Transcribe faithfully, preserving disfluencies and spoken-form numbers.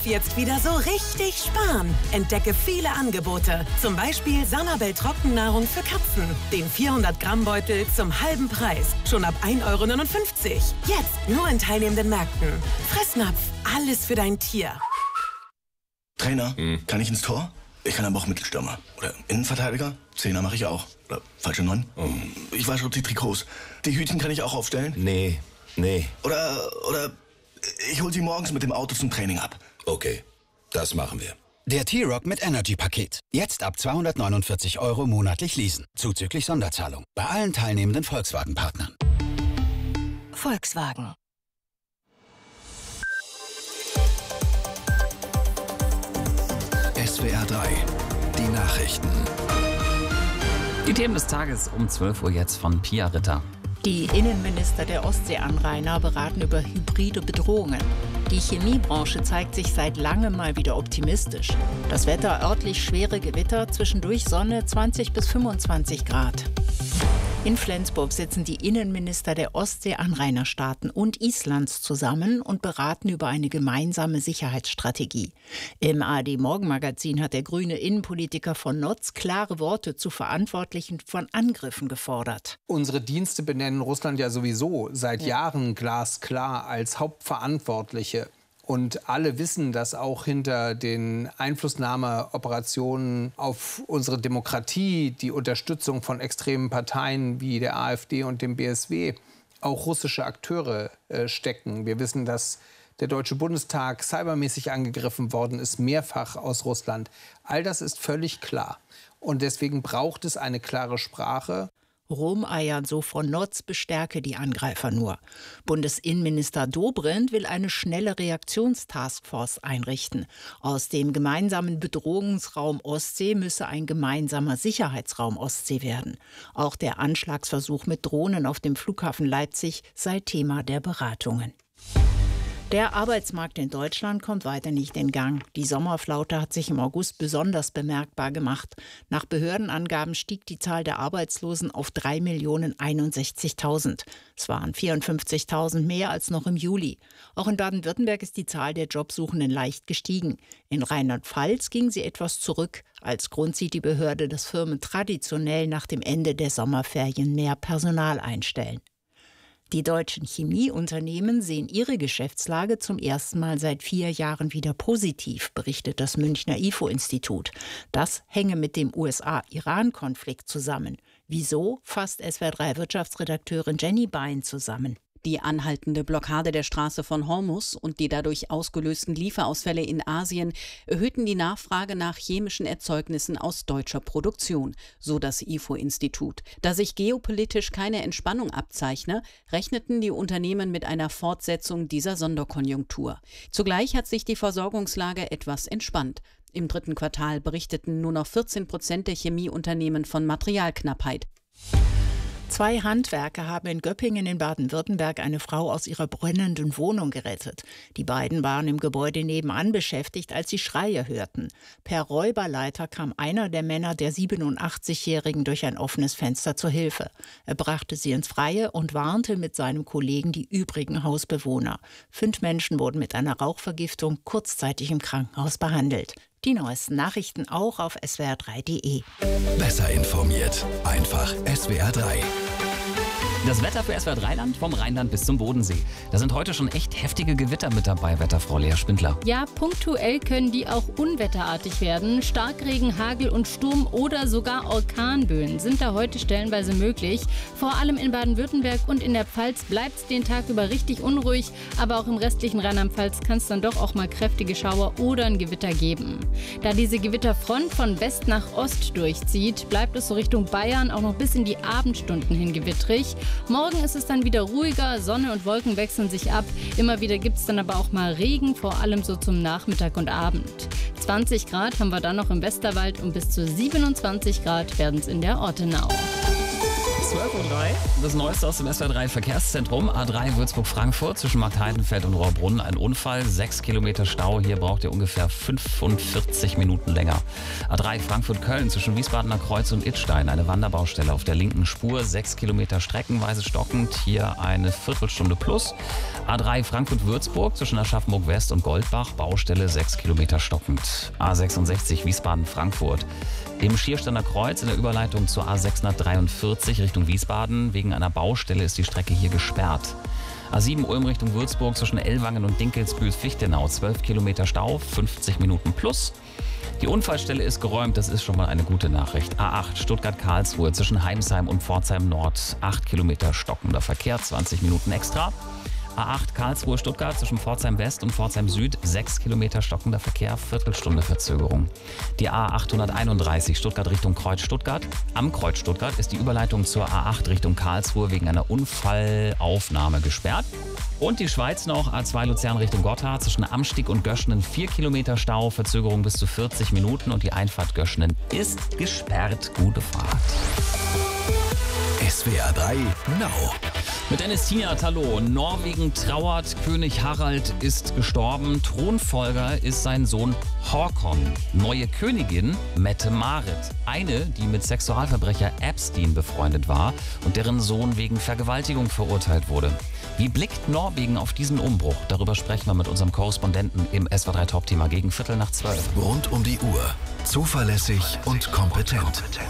Jetzt wieder so richtig sparen. Entdecke viele Angebote. Zum Beispiel Sanabel Trockennahrung für Katzen. Den vierhundert Gramm Beutel zum halben Preis. Schon ab ein Euro neunundfünfzig. Jetzt nur in teilnehmenden Märkten. Fressnapf. Alles für dein Tier. Trainer, hm. kann ich ins Tor? Ich kann aber auch Mittelstürmer. Oder Innenverteidiger. Zehner mache ich auch. Oder falsche Neun. Oh. Ich wasche die Trikots. Die Hütchen kann ich auch aufstellen? Nee, nee. Oder, oder ich hol sie morgens mit dem Auto zum Training ab. Okay, das machen wir. Der T-Rock mit Energy-Paket. Jetzt ab zweihundertneunundvierzig Euro monatlich leasen. Zuzüglich Sonderzahlung. Bei allen teilnehmenden Volkswagen-Partnern. Volkswagen. S W R drei. Die Nachrichten. Die Themen des Tages um zwölf Uhr jetzt von Pia Ritter. Die Innenminister der Ostseeanrainer beraten über hybride Bedrohungen. Die Chemiebranche zeigt sich seit langem mal wieder optimistisch. Das Wetter örtlich schwere Gewitter, zwischendurch Sonne, zwanzig bis fünfundzwanzig Grad. In Flensburg sitzen die Innenminister der Ostseeanrainerstaaten und Islands zusammen und beraten über eine gemeinsame Sicherheitsstrategie. Im A R D-Morgenmagazin hat der grüne Innenpolitiker von Notz klare Worte zu Verantwortlichen von Angriffen gefordert. Unsere Dienste benennen Russland ja sowieso seit Jahren glasklar als Hauptverantwortliche. Und alle wissen, dass auch hinter den Einflussnahmeoperationen auf unsere Demokratie, die Unterstützung von extremen Parteien wie der AfD und dem B S W, auch russische Akteure äh, stecken. Wir wissen, dass der Deutsche Bundestag cybermäßig angegriffen worden ist, mehrfach aus Russland. All das ist völlig klar. Und deswegen braucht es eine klare Sprache. Rumeiern so von Notz bestärke die Angreifer nur. Bundesinnenminister Dobrindt will eine schnelle Reaktionstaskforce einrichten. Aus dem gemeinsamen Bedrohungsraum Ostsee müsse ein gemeinsamer Sicherheitsraum Ostsee werden. Auch der Anschlagsversuch mit Drohnen auf dem Flughafen Leipzig sei Thema der Beratungen. Der Arbeitsmarkt in Deutschland kommt weiter nicht in Gang. Die Sommerflaute hat sich im August besonders bemerkbar gemacht. Nach Behördenangaben stieg die Zahl der Arbeitslosen auf drei Millionen einundsechzigtausend. Es waren vierundfünfzigtausend mehr als noch im Juli. Auch in Baden-Württemberg ist die Zahl der Jobsuchenden leicht gestiegen. In Rheinland-Pfalz ging sie etwas zurück. Als Grund sieht die Behörde, dass Firmen traditionell nach dem Ende der Sommerferien mehr Personal einstellen. Die deutschen Chemieunternehmen sehen ihre Geschäftslage zum ersten Mal seit vier Jahren wieder positiv, berichtet das Münchner I F O-Institut. Das hänge mit dem U S A-Iran-Konflikt zusammen. Wieso, fasst S W R drei Wirtschaftsredakteurin Jenny Bein zusammen. Die anhaltende Blockade der Straße von Hormuz und die dadurch ausgelösten Lieferausfälle in Asien erhöhten die Nachfrage nach chemischen Erzeugnissen aus deutscher Produktion, so das I F O-Institut. Da sich geopolitisch keine Entspannung abzeichne, rechneten die Unternehmen mit einer Fortsetzung dieser Sonderkonjunktur. Zugleich hat sich die Versorgungslage etwas entspannt. Im dritten Quartal berichteten nur noch vierzehn Prozent der Chemieunternehmen von Materialknappheit. Zwei Handwerker haben in Göppingen in Baden-Württemberg eine Frau aus ihrer brennenden Wohnung gerettet. Die beiden waren im Gebäude nebenan beschäftigt, als sie Schreie hörten. Per Räuberleiter kam einer der Männer der siebenundachtzigjährigen durch ein offenes Fenster zur Hilfe. Er brachte sie ins Freie und warnte mit seinem Kollegen die übrigen Hausbewohner. Fünf Menschen wurden mit einer Rauchvergiftung kurzzeitig im Krankenhaus behandelt. Die neuesten Nachrichten auch auf S W R drei punkt de. Besser informiert. Einfach S W R drei. Das Wetter für S W R drei Land vom Rheinland bis zum Bodensee. Da sind heute schon echt heftige Gewitter mit dabei, Wetterfrau Lea Spindler. Ja, punktuell können die auch unwetterartig werden. Starkregen, Hagel und Sturm oder sogar Orkanböen sind da heute stellenweise möglich. Vor allem in Baden-Württemberg und in der Pfalz bleibt es den Tag über richtig unruhig. Aber auch im restlichen Rheinland-Pfalz kann es dann doch auch mal kräftige Schauer oder ein Gewitter geben. Da diese Gewitterfront von West nach Ost durchzieht, bleibt es so Richtung Bayern auch noch bis in die Abendstunden hin gewittrig. Morgen ist es dann wieder ruhiger, Sonne und Wolken wechseln sich ab. Immer wieder gibt es dann aber auch mal Regen, vor allem so zum Nachmittag und Abend. zwanzig Grad haben wir dann noch im Westerwald und bis zu siebenundzwanzig Grad werden es in der Ortenau. zwölf Uhr drei. Das Neueste aus dem S W R drei Verkehrszentrum. A drei Würzburg-Frankfurt zwischen Marktheidenfeld und Rohrbrunn. Ein Unfall, sechs Kilometer Stau. Hier braucht ihr ungefähr fünfundvierzig Minuten länger. A drei Frankfurt-Köln zwischen Wiesbadener Kreuz und Idstein. Eine Wanderbaustelle auf der linken Spur. sechs Kilometer streckenweise stockend. Hier eine Viertelstunde plus. A drei Frankfurt-Würzburg zwischen Aschaffenburg-West und Goldbach. Baustelle sechs Kilometer stockend. A sechsundsechzig Wiesbaden-Frankfurt. Im Schiersteiner Kreuz in der Überleitung zur A sechshundertdreiundvierzig Richtung Wiesbaden. Wegen einer Baustelle ist die Strecke hier gesperrt. A sieben Ulm Richtung Würzburg zwischen Ellwangen und Dinkelsbühl-Fichtenau. zwölf Kilometer Stau, fünfzig Minuten plus. Die Unfallstelle ist geräumt, das ist schon mal eine gute Nachricht. A acht Stuttgart-Karlsruhe zwischen Heimsheim und Pforzheim Nord. acht Kilometer stockender Verkehr, zwanzig Minuten extra. A acht Karlsruhe-Stuttgart zwischen Pforzheim West und Pforzheim Süd, sechs Kilometer stockender Verkehr, Viertelstunde Verzögerung. Die A achthunderteinunddreißig Stuttgart Richtung Kreuz Stuttgart. Am Kreuz Stuttgart ist die Überleitung zur A acht Richtung Karlsruhe wegen einer Unfallaufnahme gesperrt. Und die Schweiz noch, A zwei Luzern Richtung Gotthard zwischen Amstig und Göschenen, vier Kilometer Stau, Verzögerung bis zu vierzig Minuten und die Einfahrt Göschenen ist gesperrt. Gute Fahrt. S W R drei Now. Mit Dennis Tignat, hallo. Norwegen trauert, König Harald ist gestorben, Thronfolger ist sein Sohn Håkon. Neue Königin Mette-Marit, eine, die mit Sexualverbrecher Epstein befreundet war und deren Sohn wegen Vergewaltigung verurteilt wurde. Wie blickt Norwegen auf diesen Umbruch? Darüber sprechen wir mit unserem Korrespondenten im S W R drei Top-Thema gegen Viertel nach zwölf. Rund um die Uhr, zuverlässig und kompetent.